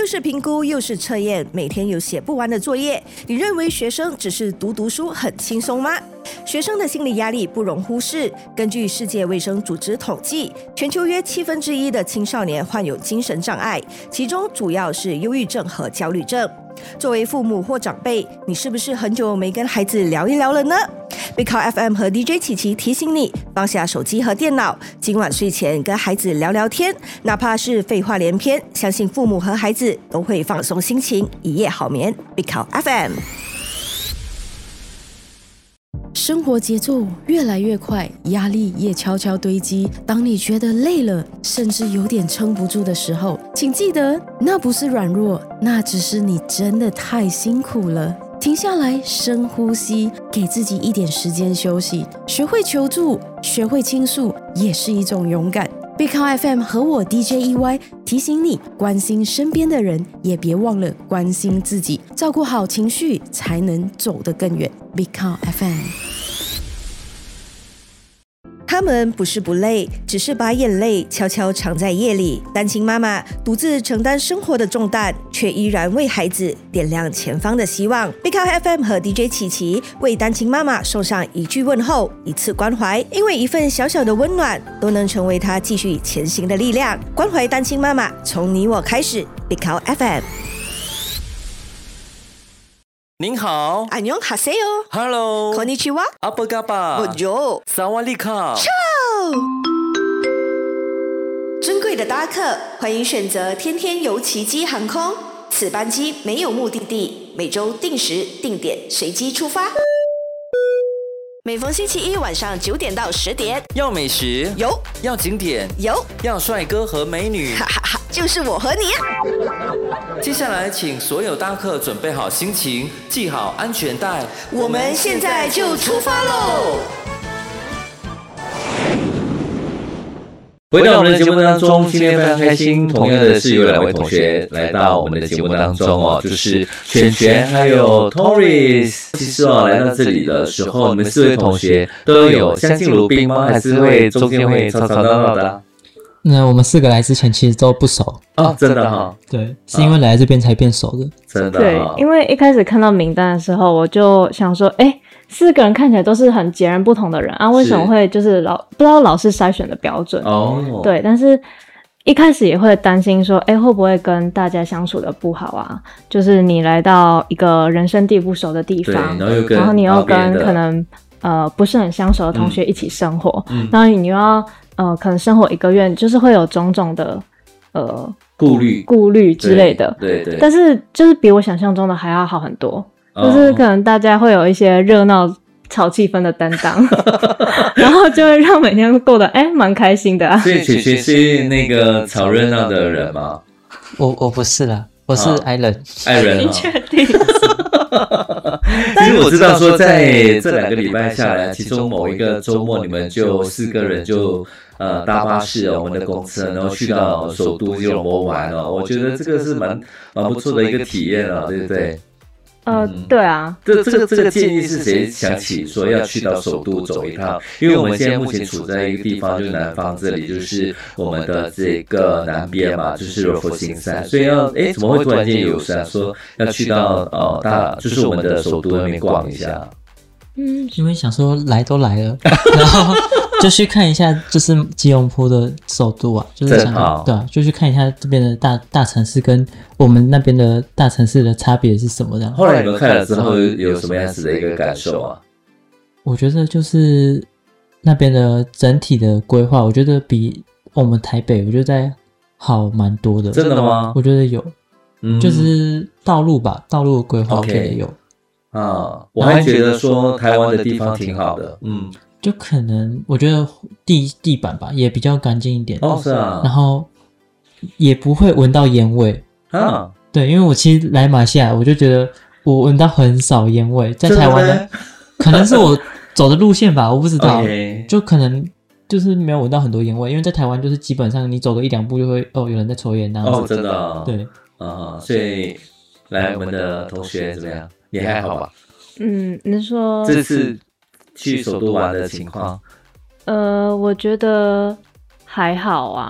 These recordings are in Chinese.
是评估又是测验，每天有写不完的作业，你认为学生只是读书很轻松吗？学生的心理压力不容忽视。根据世界卫生组织统计，全球约1/7的青少年患有精神障碍，其中主要是忧郁症和焦虑症。作为父母或长辈，你是不是很久没跟孩子聊一聊了呢？ Big Car FM 和 DJ 琪琪提醒你，放下手机和电脑，今晚睡前跟孩子聊聊天，哪怕是废话连篇，相信父母和孩子都会放松心情，一夜好眠。Big Car FM。 生活节奏越来越快，压力也悄悄堆积。当你觉得累了，甚至有点撑不住的时候，请记得，那不是软弱，那只是你真的太辛苦了。停下来，深呼吸，给自己一点时间休息。学会求助，学会倾诉，也是一种勇敢。Big Car FM 和我 DJ EY 提醒你，关心身边的人，也别忘了关心自己，照顾好情绪，才能走得更远。Big Car FM。 他们不是不累，只是把眼泪悄悄藏在夜里。单亲妈妈独自承担生活的重担，却依然为孩子点亮前方的希望。Big Car FM 和 DJ 琪琪为单亲妈妈送上一句问候，一次关怀，因为一份小小的温暖，都能成为她继续前行的力量。关怀单亲妈妈，从你我开始。Big Car FM。 您好， 안녕하세요。 Hello， konnichiwa， 阿波嘎巴， Bonjour， 萨瓦利卡。 尊贵的搭客，欢迎选择天天游奇迹航空。此班机没有目的地，每周定时定点随机出发。每逢星期一晚上9点到10点， 要美食有， 要景点有， 要帅哥和美女， 哈哈哈，就是我和你。 接下来，请所有搭客准备好心情，系好安全带， 我们现在就出发喽！ 回到我们的节目当中，今天非常开心，同样的是有2位同学来到我们的节目当中哦，就是全全还有 Torres。其实来到这里的时候，你们4位同学都有相敬如宾吗？还是会中间会吵吵闹闹的啊？ 那我们4个来之前其实都不熟哦，真的哈？ 对，是因为来这边才变熟的。 真的对，因为一开始看到名单的时候，我就想说，4个人看起来都是很截然不同的人啊，为什么会就是不知道老师筛选的标准哦？对，但是一开始也会担心说，会不会跟大家相处的不好啊？就是你来到一个人生地不熟的地方，然后你又跟可能不是很相熟的同学一起生活，然后你又要可能生活1个月，就是会有种种的顾虑之类的， 对， 但是就是比我想象中的还要好很多。就是可能大家会有一些热闹炒气氛的担当然后就会让每天过得蛮开心的啊。 所以雪雪是那个炒热闹的人吗？ 我不是啦，我是爱人。 你确定？ 其实我知道说在这2个礼拜下来，其中某一个周末你们就4个人就搭巴士我们的公车，然后去到首都吉隆坡玩我觉得这个是蛮不错的一个体验对不对？ 对啊， 这个建议是谁想起说要去到首都走一趟？因为我们现在目前处在一个地方，就是南方这里，就是我们的这个南边嘛，就是柔佛新山，所以怎么会突然间有想说要去到就是我们的首都那边逛一下？ 因为想说来都来了，然后就去看一下，就是吉隆坡的首都啊，就是想对啊，就去看一下这边的大城市跟我们那边的大城市的差别是什么的。 后来你们看了之后有什么样子的一个感受啊？ 我觉得就是那边的整体的规划，我觉得比我们台北我觉得在好蛮多的。 真的吗？ 我觉得有，就是道路的规划我觉得有。 我还觉得说台湾的地方挺好的， 就可能我觉得地板吧也比较干净一点是啊， 然后也不会闻到烟味对，因为我其实来马来西亚我就觉得我闻到很少烟味，在台湾呢可能是我走的路线吧，我不知道就可能就是没有闻到很多烟味，因为在台湾就是基本上你走个1-2步就会有人在抽烟那样子真的对所以来我们的同学怎么样？也还好吧？ 你说这次去首都玩的情况？ 我觉得还好啊，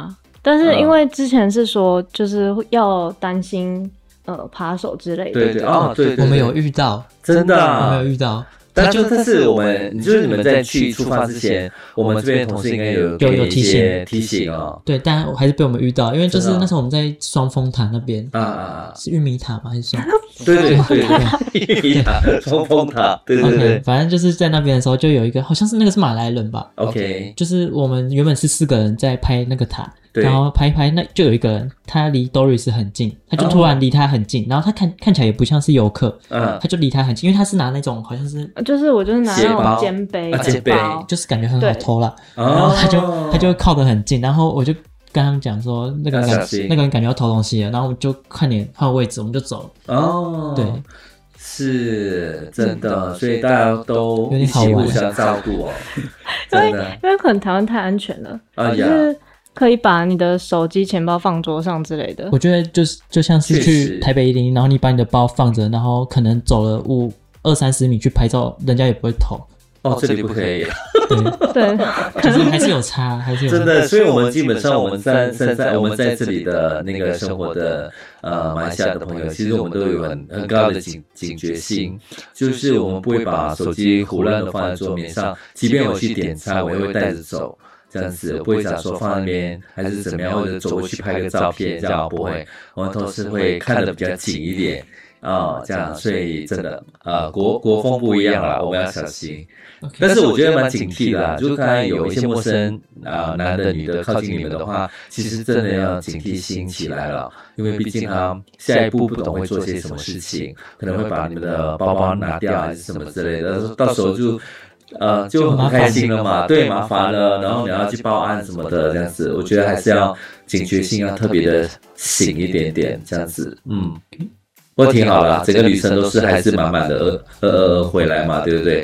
但是因为之前是说就是要担心扒手之类的。 对对哦，对， 我们有遇到， 真的我们有遇到。 但是我们就是你们在出发之前，我们这边同事应该有提醒哦。 对，但还是被我们遇到，因为就是那时候我们在双峰塔那边是玉米塔吗？还是双？ 对，玉米塔、双峰塔，对对对。 反正就是在那边的时候，就有一个好像是那个是马来人吧。 OK， 就是我们原本是4个人在拍那个塔。 对， 然后拍一拍，那就有一个人，他离 Doris 很近，他就突然离他很近，然后他看起来也不像是游客，他就离他很近，因为他是拿那种好像是， 我就是拿那种肩背， 就是感觉很好偷啦。然后他就靠得很近，然后我就跟他们讲说，那个人感觉要偷东西了，然后我们就看脸换位置，我们就走。 哦， 对， 是真的，所以大家都一起互相照顾哦。真的， 因为可能台湾太安全了，就是可以把你的手机、钱包放桌上之类的。 我觉得就像是去台北101，然后你把你的包放着，然后可能走了20-30米去拍照，人家也不会偷。 哦，这里不可以。 对， 就是还是有差，还是有差。 真的，所以我们基本上我们在这里的那个生活的马来西亚的朋友，其实我们都有很高的警觉性，就是我们不会把手机胡乱的放在桌面上，即便我去点餐，我也会带着走。这样子不会讲说放在那边还是怎么样，或者走过去拍个照片，这样不会，我们都是会看得比较紧一点这样，所以真的国风不一样啦，我们要小心。但是我觉得蛮警惕的啦，就是刚才有一些陌生男的女的靠近你们的话，其实真的要警惕心起来了，因为毕竟他下一步不懂会做些什么事情，可能会把你们的包包拿掉还是什么之类的，到时候就很开心了嘛，对，麻烦了，然后你要去报案什么的，这样子，我觉得还是要警觉性要特别的醒一点点，这样子，不过挺好啦，整个旅程都是还是满满的回来嘛，对不对？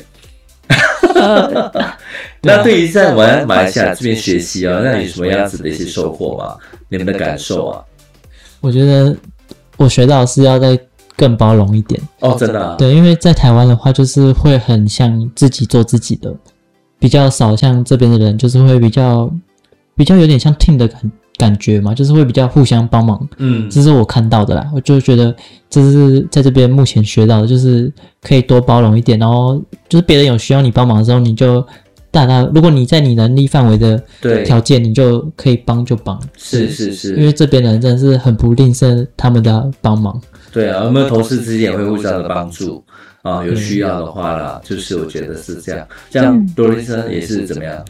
那对于在马来西亚这边学习那有什么样子的一些收获吗？你们的感受啊？ 我觉得我学到是要在更包容一点哦，真的啊？ 对，因为在台湾的话，就是会很像自己做自己的，比较少像这边的人，就是会比较有点像 team 的感觉嘛，就是会比较互相帮忙。这是我看到的啦，我就觉得这是在这边目前学到的，就是可以多包容一点，然后就是别人有需要你帮忙的时候，你就如果你在你能力范围的条件，你就可以帮就帮。 是， 因为这边的人真的是很不吝啬他们的帮忙。 对啊，我们同事之间也会互相的帮助有需要的话啦，就是我觉得是这样。这样多丽森也是怎么样？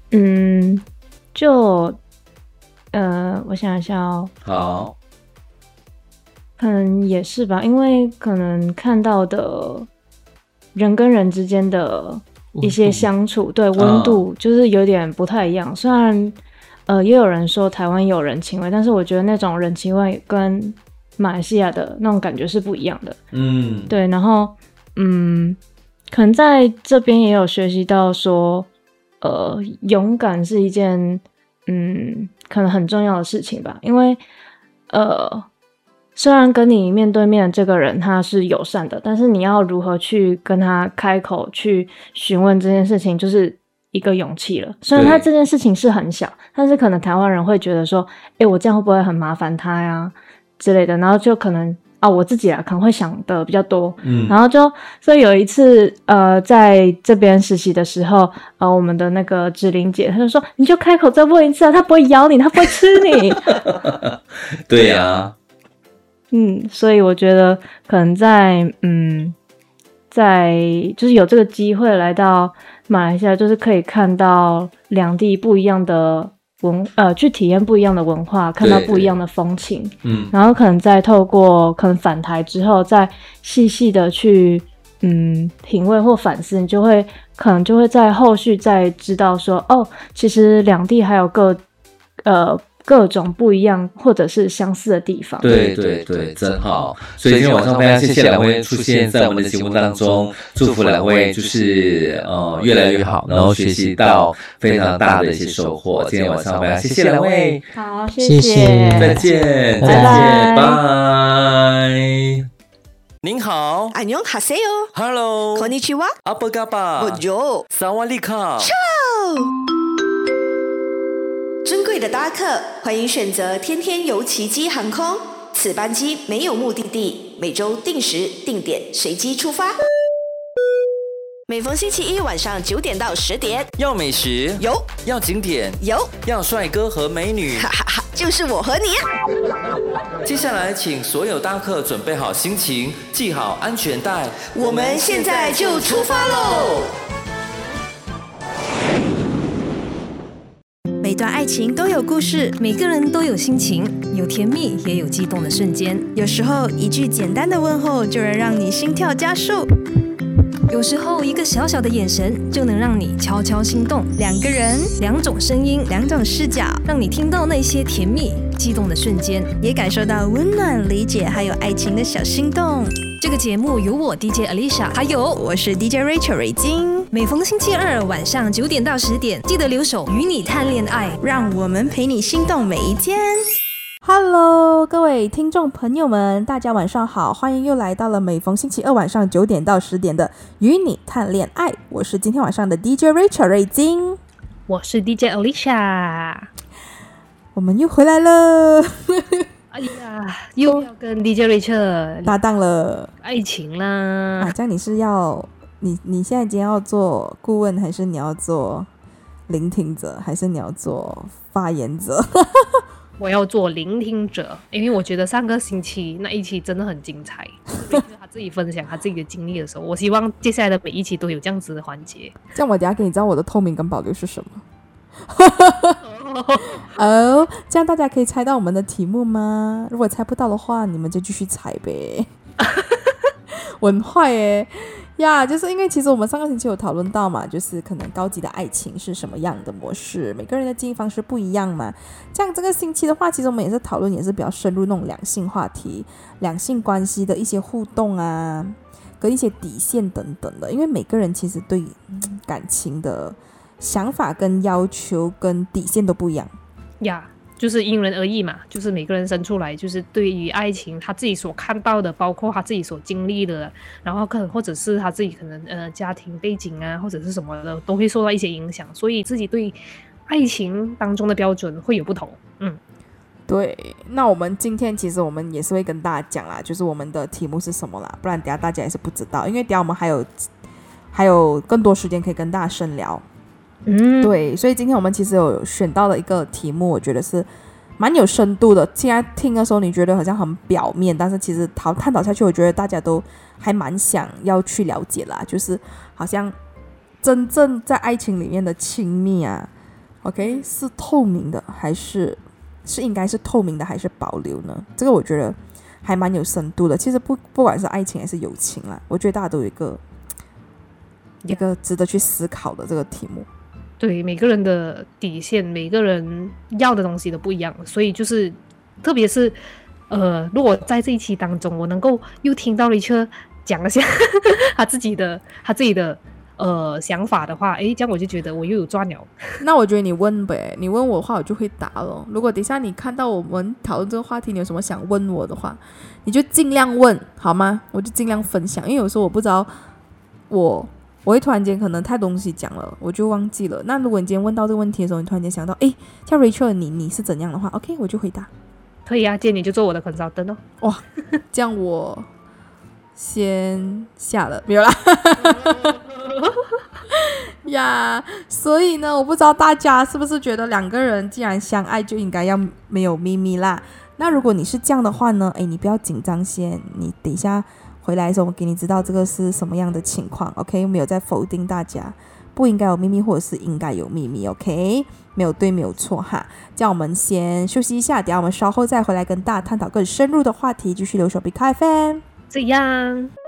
我想一下哦。 好， 可能也是吧，因为可能看到的人跟人之间的一些相处，对温度就是有点不太一样。虽然也有人说台湾有人情味，但是我觉得那种人情味跟马来西亚的那种感觉是不一样的。对，然后可能在这边也有学习到说勇敢是一件可能很重要的事情吧，因为虽然跟你面对面的这个人他是友善的，但是你要如何去跟他开口去询问这件事情，就是一个勇气了。虽然他这件事情是很小，但是可能台湾人会觉得说我这样会不会很麻烦他呀之类的，然后就可能我自己可能会想的比较多，然后所以有一次在这边实习的时候，我们的那个志玲姐她就说，你就开口再问一次她不会咬你，她不会吃你。 对呀， 所以我觉得可能在就是有这个机会来到马来西亚，就是可以看到两地不一样的去体验不一样的文化，看到不一样的风情，然后可能再透过可能返台之后，再细细的去品味或反思，你可能就会在后续再知道说，其实两地还有各种不一样或者是相似的地方。 对，真好。所以今天晚上非常谢谢两位出现在我们的节目当中，祝福两位就是越来越好，然后学习到非常大的一些收获。今天晚上非常谢谢两位， 好，谢谢， 再见，拜。您好， 안녕하세요 Hello， konnichiwa， apa kabar， Bonjour， 萨瓦迪卡。 珍贵的搭客，欢迎选择天天游奇迹航空。此班机没有目的地，每周定时定点随机出发。每逢星期一晚上9点到10点， 要美食有， 要景点有， 要帅哥和美女， 哈哈哈，就是我和你。 接下来请所有搭客准备好心情，系好安全带， 我们现在就出发喽！ 每段爱情都有故事，每个人都有心情，有甜蜜也有激动的瞬间。 有时候一句简单的问候就能让你心跳加速， 有时候一个小小的眼神就能让你悄悄心动。 两个人， 两种声音， 两种视角， 让你听到那些甜蜜激动的瞬间， 也感受到温暖、理解还有爱情的小心动。 这个节目由我 DJ Alicia， 还有我是 DJ Rachel 蕊晶。 每逢星期二晚上9点到10点，记得留守与你谈恋爱， 让我们陪你心动每一天。 Hello， 各位听众朋友们，大家晚上好，欢迎又来到了每逢星期二晚上9点到10点的与你谈恋爱。我是今天晚上的 DJ Rachel 蕊晶， 我是 DJ Alicia， 我们又回来了。 哎呀，又要跟 DJ Rachel 搭档了， 爱情啦！ 这样你是要你现在今天要做顾问，还是你要做聆听者，还是你要做发言者？ 我要做聆听者，因为我觉得上个星期那一期真的很精彩，他自己分享他自己的经历的时候，我希望接下来的每一期都有这样子的环节。 这样我等一下给你知道我的透明跟保留是什么。这样大家可以猜到我们的题目吗？如果猜不到的话，你们就继续猜呗。我很坏耶呀，就是因为其实我们上个星期有讨论到嘛，就是可能高级的爱情是什么样的模式，每个人的经营方式不一样嘛。这样这个星期的话，其实我们也是讨论，也是比较深入那种两性话题、两性关系的一些互动啊，跟一些底线等等的。因为每个人其实对感情的想法跟要求跟底线都不一样呀，就是因人而异嘛，就是每个人生出来就是对于爱情他自己所看到的，包括他自己所经历的，然后或者是他自己可能家庭背景啊或者是什么的都会受到一些影响，所以自己对爱情当中的标准会有不同。 对，那我们今天其实我们也是会跟大家讲啦，就是我们的题目是什么啦，不然等一下大家也是不知道，因为等一下我们还有更多时间可以跟大家深聊。对，所以今天我们其实有选到了一个题目，我觉得是蛮有深度的。现在听的时候你觉得好像很表面，但是其实探讨下去，我觉得大家都还蛮想要去了解啦，就是好像真正在爱情里面的亲密啊 OK 是透明的还是应该是透明的还是保留呢？这个我觉得还蛮有深度的。其实不管是爱情还是友情啦，我觉得大家都有一个值得去思考的这个题目。 对，每个人的底线，每个人要的东西都不一样，所以就是特别是如果在这一期当中我能够又听到Rachel讲一下他自己的想法的话，这样我就觉得我又有赚了。 那我觉得你问呗，你问我的话我就会答了。如果等一下你看到我们讨论这个话题，你有什么想问我的话，你就尽量问好吗？我就尽量分享，因为有时候我不知道我会突然间可能太东西讲了，我就忘记了。那如果你今天问到这个问题的时候，你突然间想到，像 Rachel 你是怎样的话 ，OK， 我就回答。 可以啊，今天你就做我的 consultant 哦。 哇，这样我先下了，没有啦。呀，所以呢，我不知道大家是不是觉得两个人既然相爱就应该要没有秘密啦？那如果你是这样的话呢，你不要紧张先，你等一下回来的时候我给你知道这个是什么样的情况 OK， 没有在否定大家不应该有秘密或者是应该有秘密 OK， 没有对没有错哈。这样我们先休息一下，等一下我们稍后再回来跟大家探讨更深入的话题，继续留守 BKFM。 这样